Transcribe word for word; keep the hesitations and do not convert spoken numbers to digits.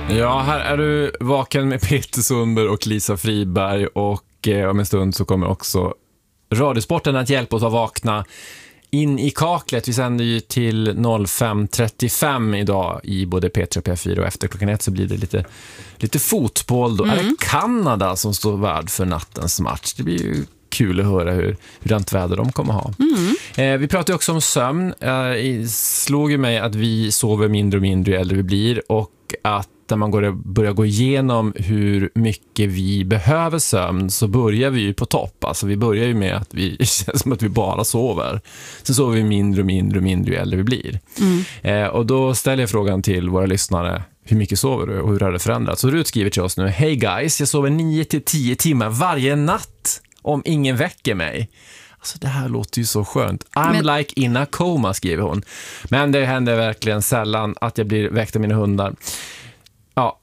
Ja, här är du vaken med Peter Sundberg och Lisa Friberg och eh, om en stund så kommer också Radiosporten att hjälpa oss att vakna in i kaklet. Vi sänder ju till fem trettiofem idag i både P tre och P fyra och efter klockan ett så blir det lite, lite fotboll. Då mm. är det Kanada som står värd för nattens match. Det blir ju kul att höra hur, hurdant väder de kommer ha. Mm. Eh, vi pratar ju också om sömn. Eh, slog ju mig att vi sover mindre och mindre ju äldre vi blir och att när man går, börjar gå igenom hur mycket vi behöver sömn så börjar vi ju på topp. Alltså vi börjar ju med att vi känns som att vi bara sover. Sen sover vi mindre och mindre och mindre ju äldre vi blir. Mm. Eh, och då ställer jag frågan till våra lyssnare: hur mycket sover du och hur har det förändrats? Så Rut skriver till oss nu: hej guys, jag sover nio till tio timmar varje natt om ingen väcker mig. Alltså det här låter ju så skönt. I'm Men... like in a coma, skriver hon. Men det händer verkligen sällan att jag blir väckt av mina hundar. Ja,